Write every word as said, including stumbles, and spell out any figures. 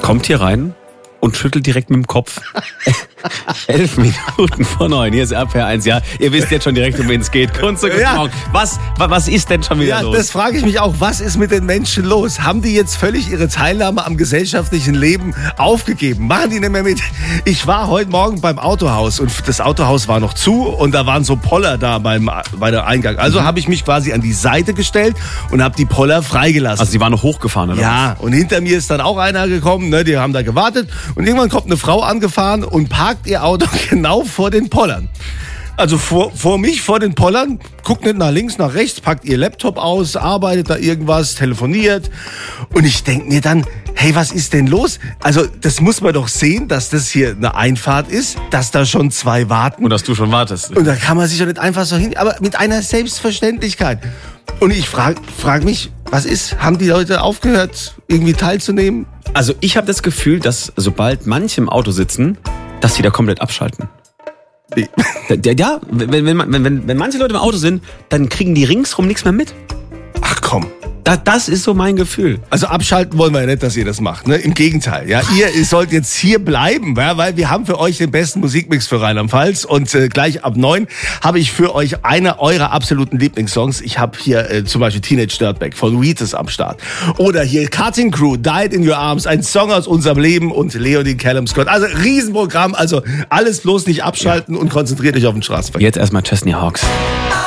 kommt hier rein und schüttelt direkt mit dem Kopf. Elf Minuten vor neun. Hier ist R P R eins. Ja, ihr wisst jetzt schon direkt, um wen es geht. Kunze, guten Ja. Morgen. Was, was ist denn schon wieder Ja, los? das frage ich mich auch. Was ist mit den Menschen los? Haben die jetzt völlig ihre Teilnahme am gesellschaftlichen Leben aufgegeben? Machen die nicht mehr mit? Ich war heute Morgen beim Autohaus und das Autohaus war noch zu und da waren so Poller da beim, bei der Eingang. Also Mhm. habe ich mich quasi an die Seite gestellt und habe die Poller freigelassen. Also sie waren noch hochgefahren, oder Ja, und hinter mir ist dann auch einer gekommen, ne, die haben da gewartet und irgendwann kommt eine Frau angefahren und parkt ihr Auto genau vor den Pollern. Also vor, vor mich, vor den Pollern, guckt nicht nach links, nach rechts, packt ihr Laptop aus, arbeitet da irgendwas, telefoniert und ich denke mir dann, hey, was ist denn los? Also das muss man doch sehen, dass das hier eine Einfahrt ist, dass da schon zwei warten. Und dass du schon wartest. Und da kann man sich doch nicht einfach so hin, aber mit einer Selbstverständlichkeit. Und ich frage frag mich, was ist? Haben die Leute aufgehört, irgendwie teilzunehmen? Also ich habe das Gefühl, dass sobald manche im Auto sitzen, dass sie da komplett abschalten. Nee. Ja, ja wenn, wenn, wenn, wenn, wenn manche Leute im Auto sind, dann kriegen die ringsrum nichts mehr mit. Ach komm. Da, das ist so mein Gefühl. Also abschalten wollen wir ja nicht, dass ihr das macht. Ne? Im Gegenteil. Ja, ihr, ihr sollt jetzt hier bleiben, ja, weil wir haben für euch den besten Musikmix für Rheinland-Pfalz. Und äh, gleich ab neun habe ich für euch eine eurer absoluten Lieblingssongs. Ich habe hier äh, zum Beispiel Teenage Dirtbag von Wheatus am Start. Oder hier Cutting Crew, Died in Your Arms, ein Song aus unserem Leben und Leonie Callum Scott. Also Riesenprogramm. Also alles bloß nicht abschalten ja. und konzentriert euch auf den Straßenverkehr. Jetzt erstmal Chesney Hawks.